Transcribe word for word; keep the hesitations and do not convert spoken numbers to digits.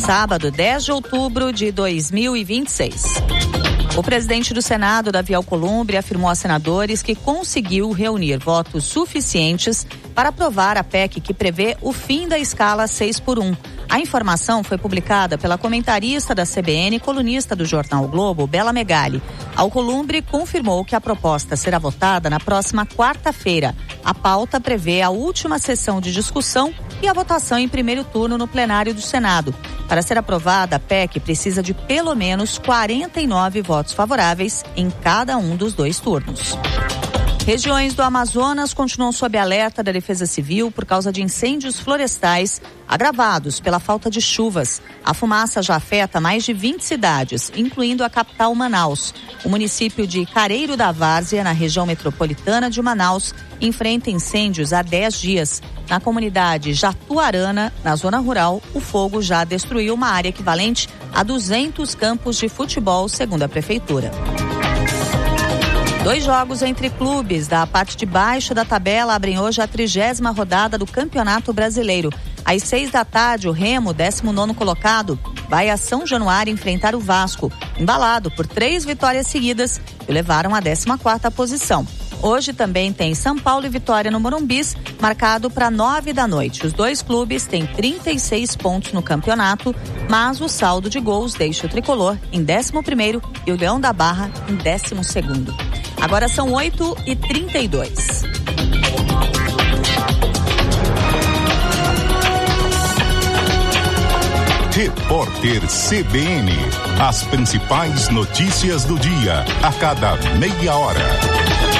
sábado, dez de outubro de dois mil e vinte e seis. O presidente do Senado, Davi Alcolumbre, afirmou a senadores que conseguiu reunir votos suficientes para aprovar a P E C que prevê o fim da escala seis por um. A informação foi publicada pela comentarista da C B N e colunista do jornal o Globo, Bela Megali. Alcolumbre confirmou que a proposta será votada na próxima quarta-feira. A pauta prevê a última sessão de discussão e a votação em primeiro turno no plenário do Senado. Para ser aprovada, a P E C precisa de pelo menos quarenta e nove votos favoráveis em cada um dos dois turnos. Regiões do Amazonas continuam sob alerta da Defesa Civil por causa de incêndios florestais agravados pela falta de chuvas. A fumaça já afeta mais de vinte cidades, incluindo a capital Manaus. O município de Careiro da Várzea, na região metropolitana de Manaus, enfrenta incêndios há dez dias. Na comunidade Jatuarana, na zona rural, o fogo já destruiu uma área equivalente a duzentos campos de futebol, segundo a prefeitura. Dois jogos entre clubes da parte de baixo da tabela abrem hoje a trigésima rodada do Campeonato Brasileiro. Às seis da tarde, o Remo, décimo nono colocado, vai a São Januário enfrentar o Vasco, embalado por três vitórias seguidas que o levaram à décima quarta posição. Hoje também tem São Paulo e Vitória no Morumbis, marcado para nove da noite. Os dois clubes têm trinta e seis pontos no campeonato, mas o saldo de gols deixa o Tricolor em décimo primeiro e o Leão da Barra em décimo segundo. Agora são oito e trinta e dois. Repórter C B N. As principais notícias do dia, a cada meia hora.